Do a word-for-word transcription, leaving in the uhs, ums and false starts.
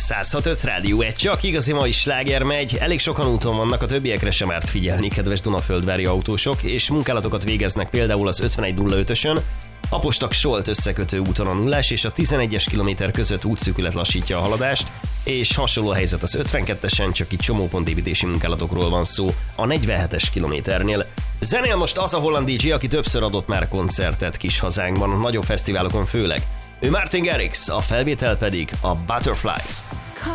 száz hat öt Rádió egy, csak igazi mai sláger megy, elég sokan úton vannak, a többiekre sem árt figyelni, kedves Dunaföldvári autósok, és munkálatokat végeznek például az ötvenegy nulla ötösön, a Postak-Solt összekötő úton a nullás és a tizenegyes kilométer között útszűkület lassítja a haladást, és hasonló helyzet az ötvenkettesen, csak itt csomópontépítési munkálatokról van szó a negyvenhetes kilométernél. Zenél most az a holland dé dzsé, aki többször adott már koncertet kis hazánkban, a nagyobb fesztiválokon főleg. Ő Martin Garrix, a felvétel pedig a Butterflies.